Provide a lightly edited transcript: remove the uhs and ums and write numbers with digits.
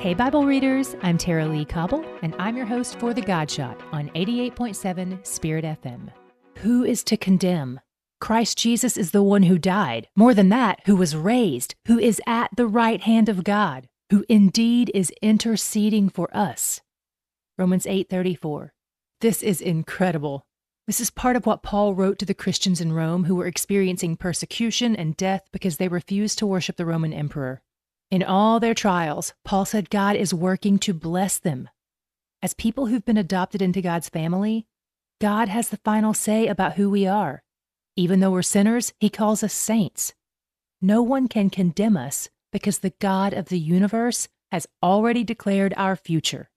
Hey, Bible readers, I'm Tara Lee Cobble, and I'm your host for The God Shot on 88.7 Spirit FM. Who is to condemn? Christ Jesus is the one who died. More than that, who was raised, who is at the right hand of God, who indeed is interceding for us. Romans 8:34. This is incredible. This is part of what Paul wrote to the Christians in Rome who were experiencing persecution and death because they refused to worship the Roman emperor. In all their trials, Paul said God is working to bless them. As people who've been adopted into God's family, God has the final say about who we are. Even though we're sinners, He calls us saints. No one can condemn us because the God of the universe has already declared our future.